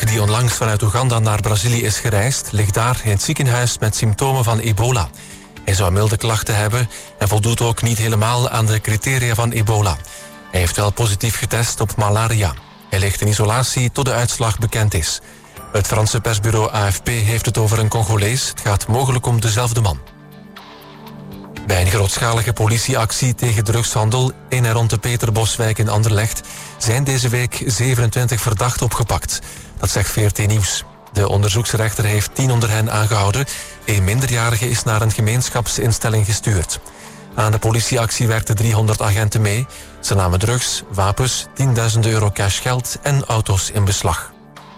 die onlangs vanuit Oeganda naar Brazilië is gereisd, ligt daar in het ziekenhuis met symptomen van ebola. Hij zou milde klachten hebben en voldoet ook niet helemaal aan de criteria van ebola. Hij heeft wel positief getest op malaria. Hij ligt in isolatie tot de uitslag bekend is. Het Franse persbureau AFP heeft het over een Congolees. Het gaat mogelijk om dezelfde man. Bij een grootschalige politieactie tegen drugshandel in en rond de Peterboswijk in Anderlecht zijn deze week 27 verdachten opgepakt. Dat zegt VRT Nieuws. De onderzoeksrechter heeft 10 onder hen aangehouden. Een minderjarige is naar een gemeenschapsinstelling gestuurd. Aan de politieactie werkten 300 agenten mee. Ze namen drugs, wapens, 10.000 euro cashgeld en auto's in beslag.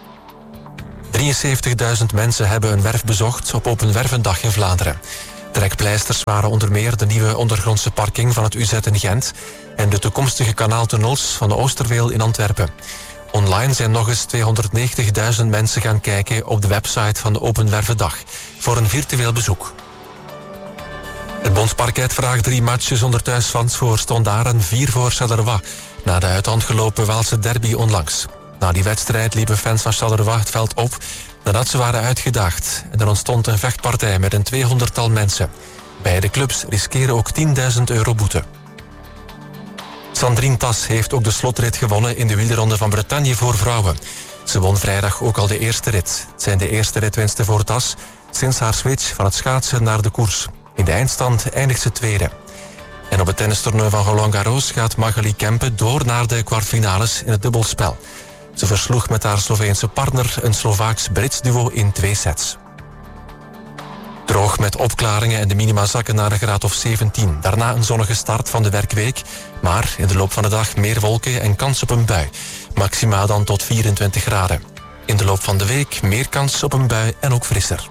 73.000 mensen hebben een werf bezocht op Open Wervendag in Vlaanderen. Trekpleisters waren onder meer de nieuwe ondergrondse parking van het UZ in Gent en de toekomstige kanaaltunnels van de Oosterweel in Antwerpen. Online zijn nog eens 290.000 mensen gaan kijken op de website van de Open Wervendag voor een virtueel bezoek. Het Bondsparket vraagt 3 matches zonder thuisfans voor Stondaren, 4 voor Charleroi, na de uit de hand gelopen Waalse derby onlangs. Na die wedstrijd liepen fans van Charleroi het veld op nadat ze waren uitgedaagd en er ontstond een vechtpartij met een 200-tal mensen. Beide clubs riskeren ook 10.000 euro boete. Sandrine Tas heeft ook de slotrit gewonnen in de wielrenronde van Bretagne voor vrouwen. Ze won vrijdag ook al de eerste rit. Het zijn de eerste ritwinsten voor Tas sinds haar switch van het schaatsen naar de koers. In de eindstand eindigt ze tweede. En op het tennistoernooi van Roland Garros gaat Magali Kempe door naar de kwartfinales in het dubbelspel. Ze versloeg met haar Sloveense partner een Slovaaks-Brits duo in 2 sets. Droog met opklaringen en de minima zakken naar een graad of 17. Daarna een zonnige start van de werkweek. Maar in de loop van de dag meer wolken en kans op een bui. Maximaal dan tot 24 graden. In de loop van de week meer kans op een bui en ook frisser.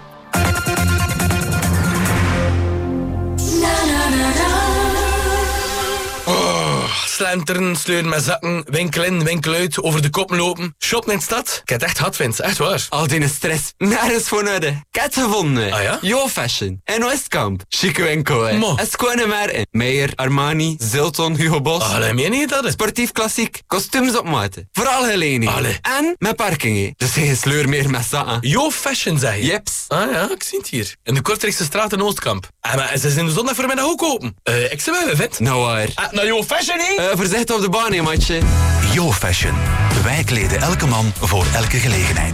Slenteren, sleuren met zakken, winkel in, winkel uit, over de kop lopen. Shoppen in de stad. Ik heb het echt hard, Vince. Echt waar. Al die stress, nergens voor nodig. Ik heb het gevonden. Ah ja? Yo Fashion. En Oostkamp. Chique winkel, hè. Mo. En schone merken. Meijer, Armani, Zilton, Hugo Boss. Allee, meen je dat? Sportief klassiek. Kostuums op maat. Vooral gelening. Allee. En met parking, hè. Dus geen sleur meer met zakken. Yo Fashion, zeg je? Jeps. Ah ja, ik zie het hier. In de Kortrijkse straat in Oostkamp. Maar ze zijn de zondag voormiddag ook open. Ik zie wel, vet. Nou waar. Nou, Yo Fashion, hè? Voorzichtig op de baan, hè, matje. Yo Fashion. Wij kleden elke man voor elke gelegenheid.